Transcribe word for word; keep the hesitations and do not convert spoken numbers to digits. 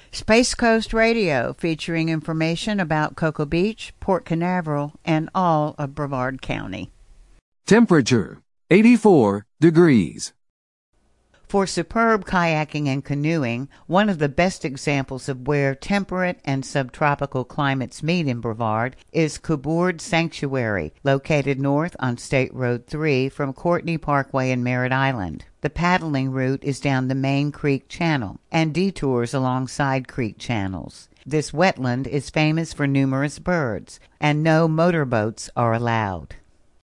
Space Coast Radio, featuring information about Cocoa Beach, Port Canaveral, and all of Brevard County. Temperature, eighty-four degrees. For superb kayaking and canoeing, one of the best examples of where temperate and subtropical climates meet in Brevard is Cobourg Sanctuary, located north on State Road three from Courtney Parkway in Merritt Island. The paddling route is down the main creek channel and detours alongside creek channels. This wetland is famous for numerous birds, and no motorboats are allowed.